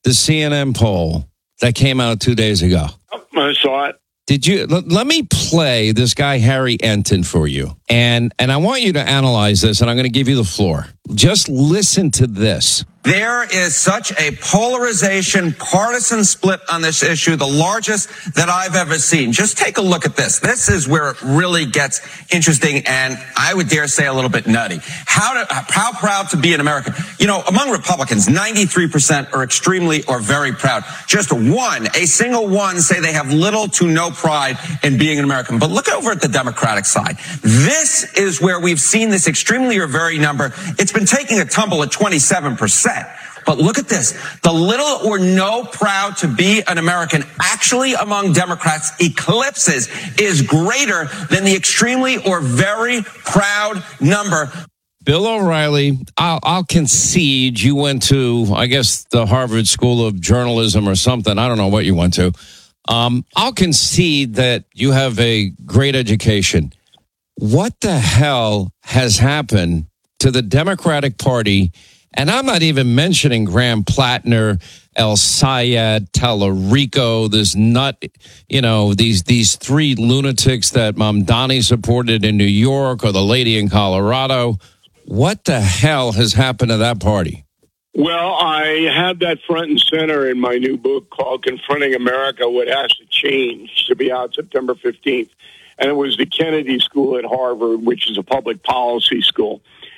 the CNN poll that came out 2 days ago? I saw it. Did you? Let me play this guy, Harry Enton, for you. And I want you to analyze this, and I'm going to give you the floor. Just listen to this. There is such a polarization, partisan split on this issue, the largest that I've ever seen. Just take a look at this. This is where it really gets interesting and I would dare say a little bit nutty. How proud to be an American? You know, among Republicans, 93% are extremely or very proud. Just a single one say they have little to no pride in being an American. But look over at the Democratic side. This is where we've seen this extremely or very number. It's been taking a tumble at 27%. But look at this. The little or no proud to be an American actually among Democrats eclipses, is greater than the extremely or very proud number. Bill O'Reilly, I'll concede you went to, I guess, the Harvard School of Journalism or something. I don't know what you went to. I'll concede that you have a great education. What the hell has happened to the Democratic Party? And I'm not even mentioning Graham Plattner, El Sayed, Tallarico, this nut, you know, these three lunatics that Mamdani supported in New York or the lady in Colorado. What the hell has happened to that party? Well, I have that front and center in my new book called Confronting America, What Has to Change, to be out September 15th. And it was the Kennedy School at Harvard, which is a public policy school.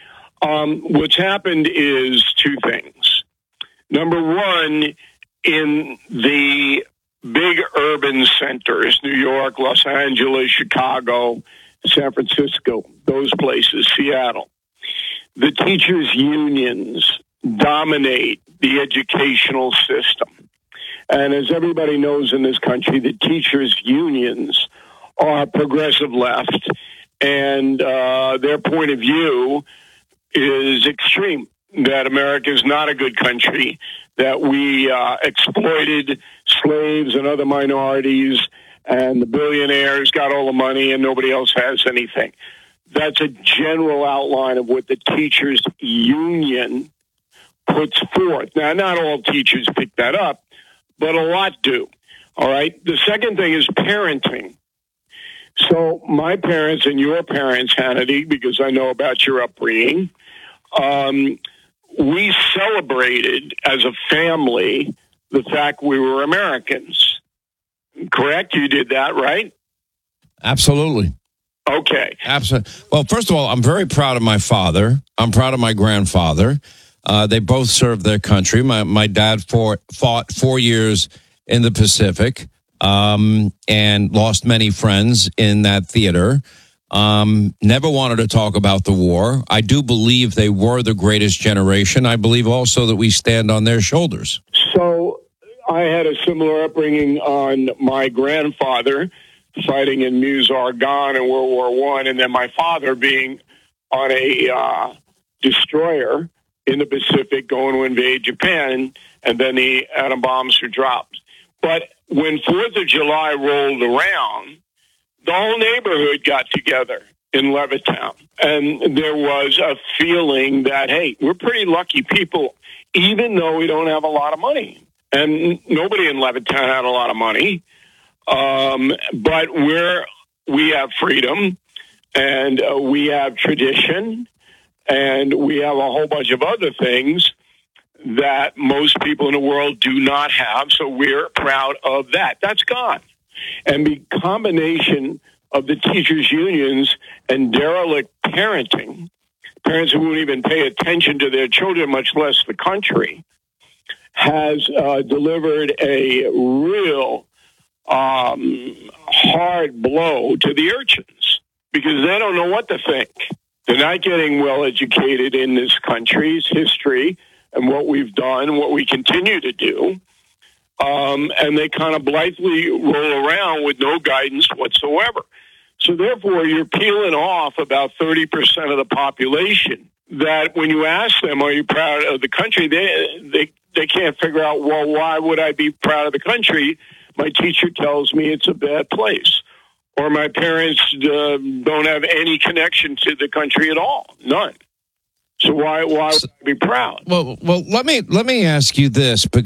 What's happened is two things. Number one, in the big urban centers, New York, Los Angeles, Chicago, San Francisco, those places, Seattle, the teachers' unions dominate the educational system. And as everybody knows in this country, the teachers' unions are progressive left, and their point of view is extreme, that America is not a good country, that we exploited slaves and other minorities, and the billionaires got all the money and nobody else has anything. That's a general outline of what the teachers' union puts forth. Now, not all teachers pick that up, but a lot do. All right? The second thing is parenting. So my parents and your parents, Hannity, because I know about your upbringing, we celebrated as a family the fact we were Americans. Correct? You did that, right? Absolutely. Okay. Absolutely. Well, first of all, I'm very proud of my father. I'm proud of my grandfather. They both served their country. My dad fought 4 years in the Pacific and lost many friends in that theater. Never wanted to talk about the war. I do believe they were the greatest generation. I believe also that we stand on their shoulders. So I had a similar upbringing on my grandfather fighting in Meuse Argonne in World War I, and then my father being on a destroyer in the Pacific going to invade Japan, and then the atom bombs were dropped. But when 4th of July rolled around, the whole neighborhood got together in Levittown. And there was a feeling that, hey, we're pretty lucky people, even though we don't have a lot of money. And nobody in Levittown had a lot of money. But we have freedom, and we have tradition, and we have a whole bunch of other things that most people in the world do not have. So we're proud of that. That's gone. And the combination of the teachers' unions and derelict parenting, parents who won't even pay attention to their children, much less the country, has delivered a real hard blow to the urchins because they don't know what to think. They're not getting well educated in this country's history and what we've done, what we continue to do. And they kind of blithely roll around with no guidance whatsoever. So therefore, you're peeling off about 30% of the population that when you ask them, are you proud of the country, they can't figure out, well, why would I be proud of the country? My teacher tells me it's a bad place. Or my parents don't have any connection to the country at all. None. So why would I be proud? Well, let me ask you this, because